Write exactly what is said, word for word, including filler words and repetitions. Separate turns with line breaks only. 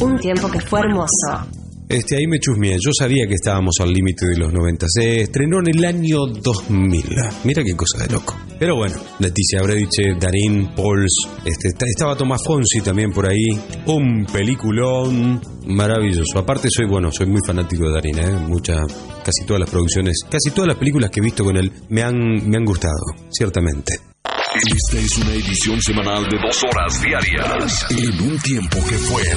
Un tiempo que fue hermoso.
Este, ahí me chusmeé. Yo sabía que estábamos al límite de los noventa. Se estrenó en el año dos mil. Mira qué cosa de loco. Pero bueno, Leticia Brediche, Darín, Pauls, este, estaba Tomás Fonsi también por ahí. Un peliculón maravilloso. Aparte soy, bueno, soy muy fanático de Darín, ¿eh? Muchas, casi todas las producciones, casi todas las películas que he visto con él me han, me han gustado, ciertamente.
Esta es una edición semanal de dos horas diarias en un tiempo que fue